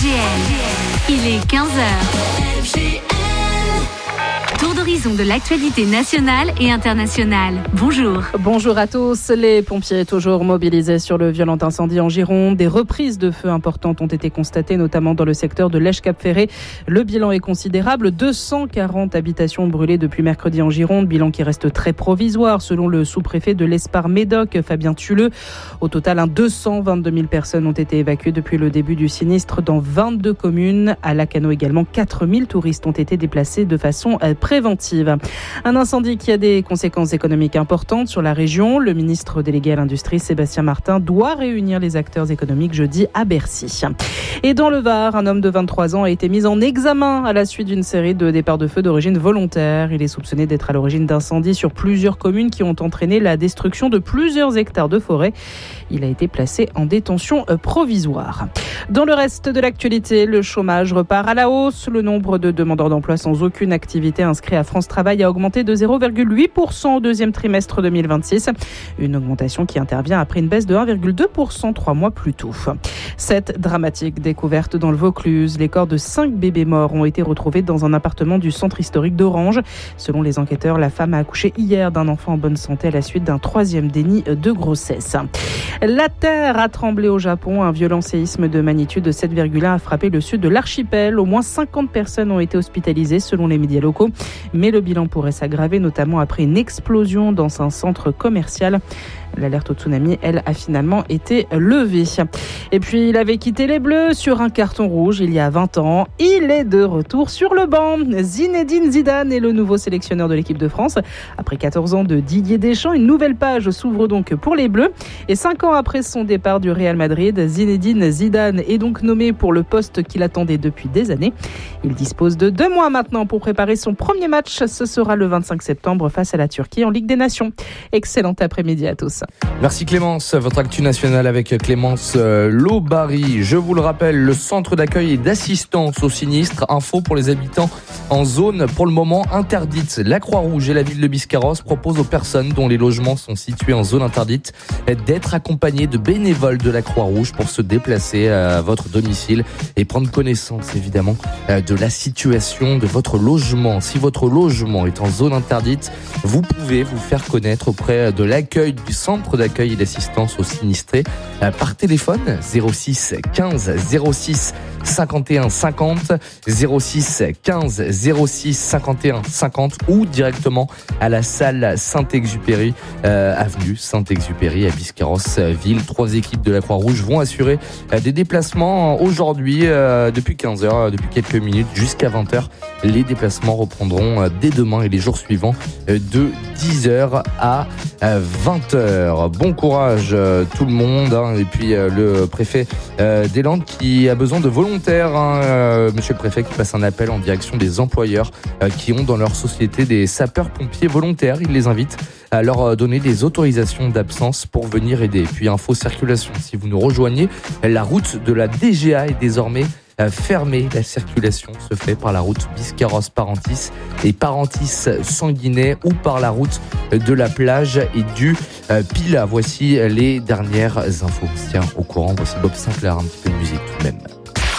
LGL. Il est 15h. Tour d'horizon de l'actualité nationale et internationale. Bonjour. Bonjour à tous. Les pompiers toujours mobilisés sur le violent incendie en Gironde. Des reprises de feu importantes ont été constatées, notamment dans le secteur de Lèche-Cap-Ferré. Le bilan est considérable. 240 habitations brûlées depuis mercredi en Gironde. Bilan qui reste très provisoire, selon le sous-préfet de l'Espar-Médoc, Fabien Tulleux. Au total, 222 000 personnes ont été évacuées depuis le début du sinistre dans 22 communes. À Lacanau également, 4 000 touristes ont été déplacés de façon préventive. Un incendie qui a des conséquences économiques importantes sur la région. Le ministre délégué à l'industrie, Sébastien Martin, doit réunir les acteurs économiques jeudi à Bercy. Et dans le Var, un homme de 23 ans a été mis en examen à la suite d'une série de départs de feu d'origine volontaire. Il est soupçonné d'être à l'origine d'incendies sur plusieurs communes qui ont entraîné la destruction de plusieurs hectares de forêt. Il a été placé en détention provisoire. Dans le reste de l'actualité, le chômage repart à la hausse. Le nombre de demandeurs d'emploi sans aucune activité inscrits à France Travail a augmenté de 0,8% au deuxième trimestre 2026. Une augmentation qui intervient après une baisse de 1,2% 3 mois plus tôt. Cette dramatique découverte dans le Vaucluse. Les corps de 5 bébés morts ont été retrouvés dans un appartement du centre historique d'Orange. Selon les enquêteurs, la femme a accouché hier d'un enfant en bonne santé à la suite d'un 3e déni de grossesse. La terre a tremblé au Japon. Un violent séisme de magnitude 7,1 a frappé le sud de l'archipel. Au moins 50 personnes ont été hospitalisées selon les médias locaux. Mais le bilan pourrait s'aggraver, notamment après une explosion dans un centre commercial. L'alerte au tsunami, elle, a finalement été levée. Et puis, il avait quitté les Bleus sur un carton rouge il y a 20 ans. Il est de retour sur le banc. Zinedine Zidane est le nouveau sélectionneur de l'équipe de France. Après 14 ans de Didier Deschamps, une nouvelle page s'ouvre donc pour les Bleus. Et 5 ans après son départ du Real Madrid, Zinedine Zidane est donc nommé pour le poste qu'il attendait depuis des années. Il dispose de 2 mois maintenant pour préparer son premier match. Ce sera le 25 septembre face à la Turquie en Ligue des Nations. Excellent après-midi à tous. Merci Clémence, votre actu nationale avec Clémence Lobary. Je vous le rappelle, le centre d'accueil et d'assistance au sinistre, info pour les habitants en zone pour le moment interdite. La Croix-Rouge et la ville de Biscarrosse proposent aux personnes dont les logements sont situés en zone interdite d'être accompagnés de bénévoles de la Croix-Rouge pour se déplacer à votre domicile et prendre connaissance évidemment de la situation de votre logement. Si votre logement est en zone interdite, vous pouvez vous faire connaître auprès de l'accueil du centre d'accueil et d'assistance aux sinistrés par téléphone 06 15 06 51 50 06 15 06 51 50 ou directement à la salle Saint-Exupéry, avenue Saint-Exupéry à Biscarrosse ville. 3 équipes de la Croix-Rouge vont assurer des déplacements aujourd'hui depuis 15h, depuis quelques minutes jusqu'à 20h. Les déplacements reprendront dès demain et les jours suivants de 10h à 20h. Bon courage tout le monde et puis le préfet des Landes qui a besoin de volontaires. Monsieur le préfet qui passe un appel en direction des employeurs qui ont dans leur société des sapeurs-pompiers volontaires. Il les invite à leur donner des autorisations d'absence pour venir aider. Et puis info circulation, si vous nous rejoignez, la route de la DGA est désormais fermée. La circulation se fait par la route Biscarrosse-Parentis et Parentis-Sanguinet ou par la route de la plage et du Pila. Voici les dernières infos. Tiens, au courant, voici Bob Sinclair, un petit peu de musique.